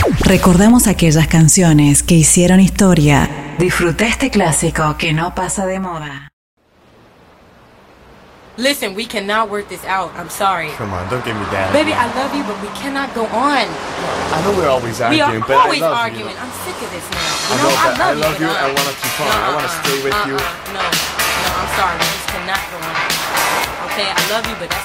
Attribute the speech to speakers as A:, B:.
A: Recordamos aquellas canciones que hicieron historia. Disfruta este clásico que no pasa de moda.
B: Listen, we cannot work this out. I'm sorry.
C: Come on, don't give me that.
B: Baby, I love you, but we cannot go on.
C: I know we're always arguing,
B: we are
C: but
B: always
C: I love
B: arguing.
C: you.
B: I'm sick of this now.
C: I love you. I want to keep on. I want to stay with you.
B: No, I'm sorry. We just cannot go on. Okay, I love you, but that's